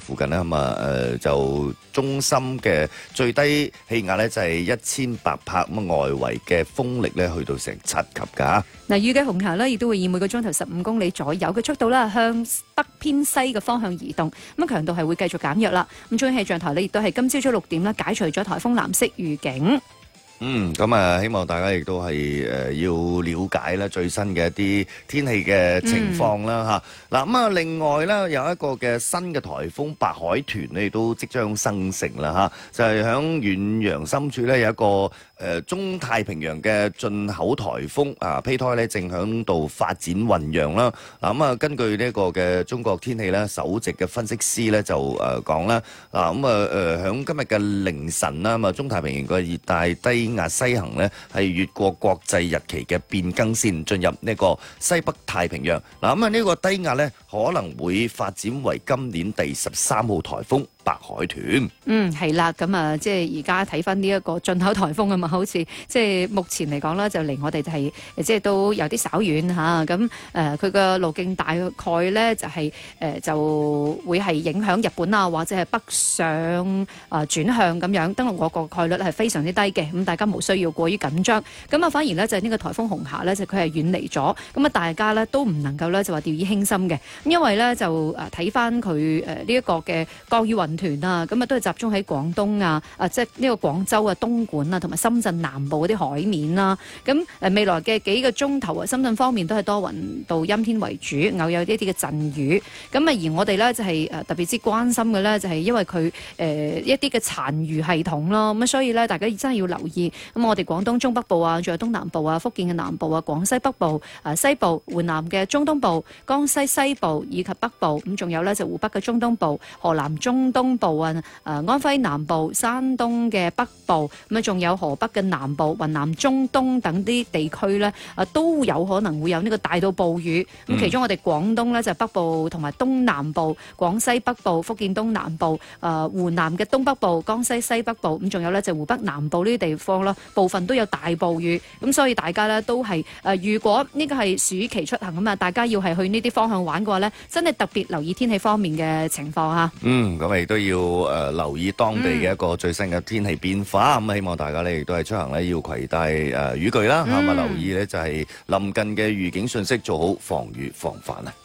附近咧，就中心嘅最低氣壓咧就係1800帕，咁外圍嘅風力咧去到成7級㗎。 嗱，預計紅霞呢亦都會以每個鐘頭15公里左右嘅速度啦，向北偏西嘅方向移動，咁強度係會繼續減弱啦。咁中央氣象台呢亦都係今朝早6點啦解除咗颱風藍色預警。 希望大家亦都係要了解啦最新嘅一啲天氣嘅情況啦嚇。嗱另外咧有一個嘅新嘅颱風白海豚咧亦都即將生成啦嚇，就係響遠洋深處咧有一個中太平洋嘅進口颱風胚胎咧正響度發展醖釀啦。根據呢個嘅中國天氣咧首席嘅分析師咧就講啦，響今日嘅凌晨啦，中太平洋嘅熱帶低壓西行呢係越過國際日期嘅變更線，進入呢個西北太平洋。呢個低壓呢可能會發展為今年第13號颱風白海豚。 係啦，咁即係而家睇翻呢一個進口颱風啊嘛，好似即係目前嚟講啦，就離我哋就係即係都有啲稍遠嚇。咁佢嘅路徑大概咧就係就會係影響日本啊，或者係北上轉向咁樣，登陸我國概率係非常之低嘅。咁大家無需要過於緊張。咁反而咧就係呢個颱風紅霞咧，就佢係遠離咗。咁大家咧都唔能夠咧就話掉以輕心嘅。咁因為咧就睇翻佢呢一個嘅降雨雲團啊，咁都係集中喺廣東啊，即係呢個廣州啊、東莞啊同埋深圳南部嗰啲海面啦。咁未來嘅幾個鐘頭啊，深圳方面都係多雲到陰天為主，偶有一啲嘅陣雨。咁而我哋咧就係特別之關心嘅咧，就係因為佢一啲嘅殘餘系統咯。咁所以咧大家真係要留意。咁我哋廣東中北部啊，仲有東南部啊、福建嘅南部啊、廣西北部、西部、湖南嘅中東部、江西西部以及北部，咁仲有咧就湖北嘅中東部、河南中東部啊、安徽南部、山東嘅北部，咁仲有河北嘅南部、雲南中東等啲地區咧，都有可能會有呢個大到暴雨。咁其中我哋廣東咧就北部同埋東南部、廣西北部、福建東南部、湖南嘅東北部、江西西北部，咁仲有咧就湖北南部呢啲地方啦，部分都有大暴雨。咁所以大家咧都係如果呢個係暑期出行大家要係去呢啲方向玩嘅話咧，真係特別留意天氣方面嘅情況嚇。 咁亦都要留意當地嘅一個最新嘅天氣變化。希望大家咧亦都係出行咧要攜帶雨具啦，留意咧就係臨近嘅預警信息，做好防雨防範啊。